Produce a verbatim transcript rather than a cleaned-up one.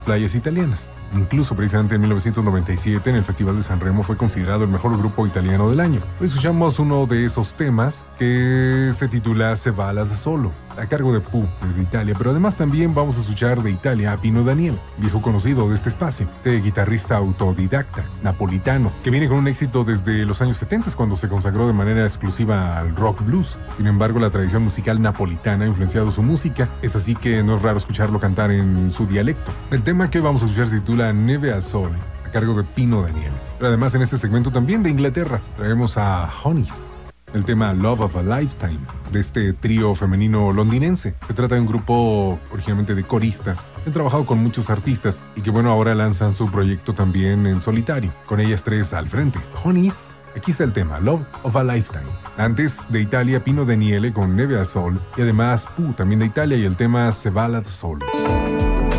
playas italianas. Incluso precisamente en mil novecientos noventa y siete en el Festival de San Remo fue considerado el mejor grupo italiano del año. Hoy escuchamos uno de esos temas que se titula Se va da solo, a cargo de Pooh desde Italia, pero además también vamos a escuchar de Italia a Pino Daniele, viejo conocido de este espacio, de guitarrista autodidacta, napolitano, que viene con un éxito desde los años setenta cuando se consagró de manera exclusiva al rock blues. Sin embargo, la tradición musical napolitana ha influenciado su música, es así que no es raro escucharlo cantar en su dialecto. El tema que vamos a escuchar se titula Neve al Sole, a cargo de Pino Daniele. Pero además en este segmento también de Inglaterra traemos a Honeys, el tema Love of a Lifetime, de este trío femenino londinense. Se trata de un grupo originalmente de coristas que han trabajado con muchos artistas y que bueno, ahora lanzan su proyecto también en solitario, con ellas tres al frente. Honeys, aquí está el tema Love of a Lifetime. Antes de Italia, Pino Daniele con Neve al Sol y además Pooh también de Italia y el tema Se va da solo.